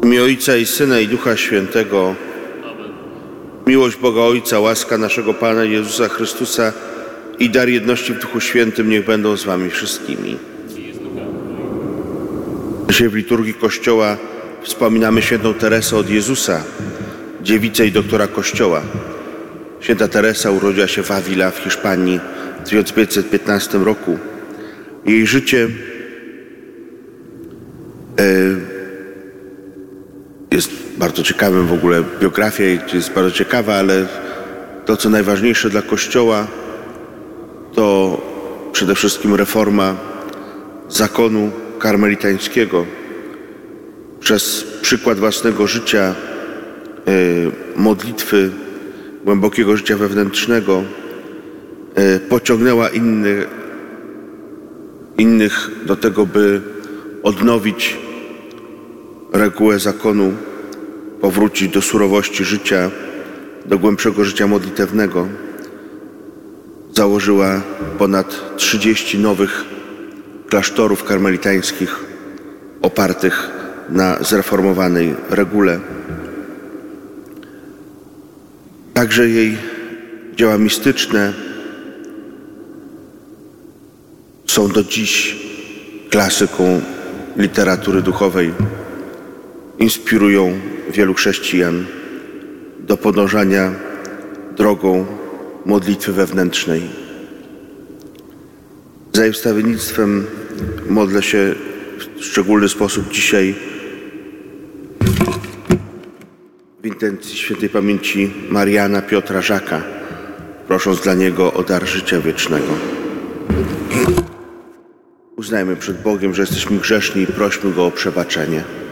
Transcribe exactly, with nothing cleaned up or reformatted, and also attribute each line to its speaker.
Speaker 1: imię Ojca i Syna i Ducha Świętego.
Speaker 2: Amen.
Speaker 1: Miłość Boga Ojca, łaska naszego Pana Jezusa Chrystusa i dar jedności w Duchu Świętym niech będą z wami wszystkimi. Dzisiaj w liturgii Kościoła wspominamy świętą Teresę od Jezusa, dziewicę i doktora Kościoła. Święta Teresa urodziła się w Avila w Hiszpanii w tysiąc pięćset piętnastym roku. Jej życie jest bardzo ciekawym w ogóle, biografia jej jest bardzo ciekawa, ale to, co najważniejsze dla Kościoła, to przede wszystkim reforma zakonu karmelitańskiego. Przez przykład własnego życia, modlitwy, głębokiego życia wewnętrznego pociągnęła innych, innych do tego, by odnowić regułę zakonu, powrócić do surowości życia, do głębszego życia modlitewnego. Założyła ponad trzydzieści nowych klasztorów karmelitańskich opartych na zreformowanej regule. Także jej dzieła mistyczne są do dziś klasyką literatury duchowej. Inspirują wielu chrześcijan do podążania drogą modlitwy wewnętrznej. Za jej wstawiennictwem modlę się w szczególny sposób dzisiaj w intencji świętej pamięci Mariana Piotra Żaka, prosząc dla niego o dar życia wiecznego. Uznajmy przed Bogiem, że jesteśmy grzeszni i prośmy Go o przebaczenie.